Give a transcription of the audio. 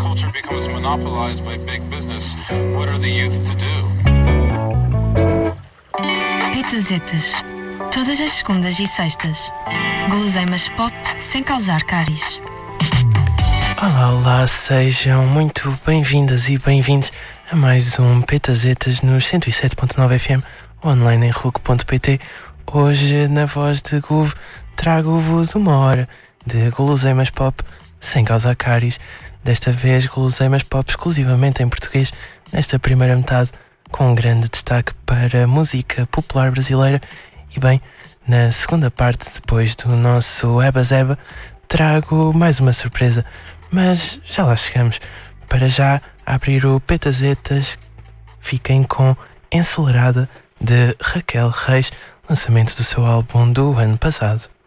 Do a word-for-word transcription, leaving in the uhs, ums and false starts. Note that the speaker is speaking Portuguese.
culture becomes monopolized by big business, what are the youth to do? Petazetas. Todas as segundas e sextas. Guloseimas pop sem causar cáries. Olá, olá, sejam muito bem-vindas e bem-vindos a mais um Petazetas nos cento e sete ponto nove F M, online em rock ponto pt. Hoje, na voz de Guv, trago-vos uma hora de guloseimas pop sem causar cáries. Desta vez, guloseimas pop exclusivamente em português, nesta primeira metade, com um grande destaque para a música popular brasileira. E bem, na segunda parte, depois do nosso Eba Zeba, trago mais uma surpresa, mas já lá chegamos. Para já, a abrir o Petazetas, fiquem com Ensolarada, de Raquel Reis, lançamento do seu álbum do ano passado.